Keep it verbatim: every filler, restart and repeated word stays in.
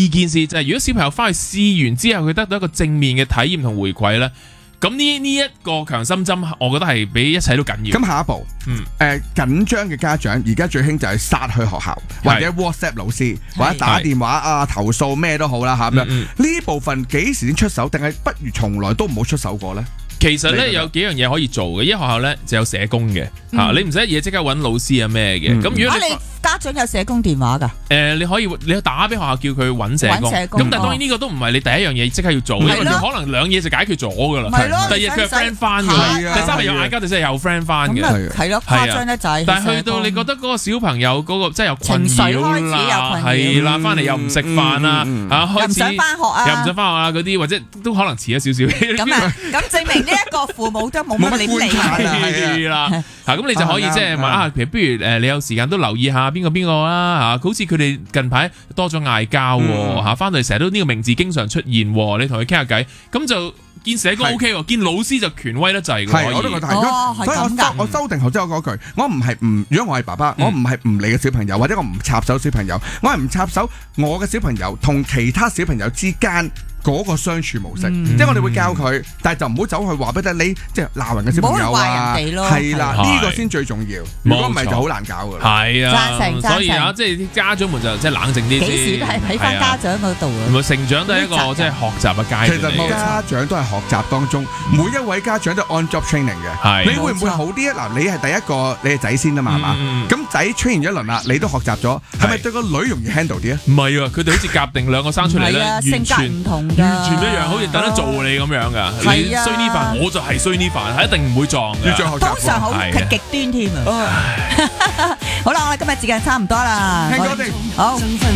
二件事就係如果小朋友翻去試完之後，佢得到一個正面嘅體驗同回饋咧。咁呢呢一個強心針，我覺得係比一切都緊要。 咁下一步， 嗯， 誒緊張嘅家長，而家最興就係殺去學校，或者 WhatsApp 老師，或者打電話啊投訴咩都好啦嚇咁樣。呢部分幾時先出手，定係不如從來都唔好出手過咧？ 其實咧有幾樣嘢可以做嘅，因為學校咧就有社工嘅嚇，你唔使一嘢即刻揾老師啊咩嘅。咁如果你家長有社工電話㗎？ 誒，你可以你打俾學校叫佢揾社工。咁但係當然呢個都唔係你第一樣嘢即刻要做，因為佢可能兩嘢就解決咗㗎啦。 係咯， 第二日佢係 friend 翻㗎，第三日又嗌交，第四日又 friend 翻嘅。 係咯，誇張得滯。 但係去到你覺得嗰個小朋友嗰個真係有困擾啦， 情緒開始有困擾， 係啦，翻嚟又唔食飯啊，嚇開始又唔想翻學啊， 又唔想翻學啊嗰啲，或者都可能遲咗少少。 咁啊，咁證明呢一個父母都冇乜理你係啦。嚇咁你就可以即係問啊，其實不如誒你有時間都留意下邊個邊個啦。嚇，好似佢哋近排多咗嗌交喎，嚇翻到嚟成日都呢個名字經常出現，你同佢傾下偈，咁就見社工 O K 喎，見老師就權威得滯㗎。 係，我都覺得係。所以我修我修訂後之後嗰句，我唔係唔，如果我係爸爸，我唔係唔理嘅小朋友，或者我唔插手小朋友，我係唔插手我嘅小朋友同其他小朋友之間嗰個相處模式，即係我哋會教佢，但係就唔好走去話俾你，即係鬧人嘅小朋友啊，係啦，呢個先最重要。如果唔係就好難搞㗎啦。 係啊， 贊成贊成。 所以啊，即係啲家長們就即係冷靜啲先。 幾時都係喺翻家長嗰度啊。 唔係成長都係一個即係學習嘅階段。 其實家長都係學習當中，每一位家長都 on job training 嘅。 係。 你會唔會好啲啊？嗱，你係第一個，你係仔先啊嘛，係嘛？咁仔 train 咗一輪啦，你都學習咗，係咪對個女容易 handle 啲啊？ 唔係啊，佢哋好似夾定兩個生出嚟咧，完全性格唔同。 完全一樣，好似等得做你咁樣噶。你衰呢飯，我就係衰呢飯，係一定唔會撞嘅。 通常好係極端添啊！好啦，我哋今日時間差唔多啦。 聽歌先， 好。